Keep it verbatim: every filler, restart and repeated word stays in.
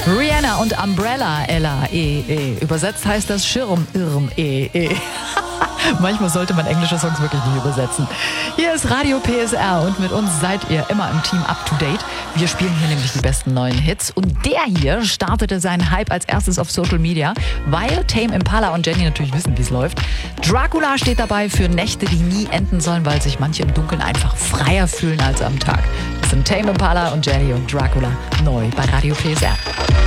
Rihanna und Umbrella, L A E E. Übersetzt heißt das Schirm, Irm, E E. Manchmal sollte man englische Songs wirklich nicht übersetzen. Hier ist Radio P S R und mit uns seid ihr immer im Team up to date. Wir spielen hier nämlich die besten neuen Hits und der hier startete seinen Hype als erstes auf Social Media, weil Tame Impala und Jenny natürlich wissen, wie es läuft. Dracula steht dabei für Nächte, die nie enden sollen, weil sich manche im Dunkeln einfach freier fühlen als am Tag. Das sind Tame Impala und Jenny und Dracula neu bei Radio P S R.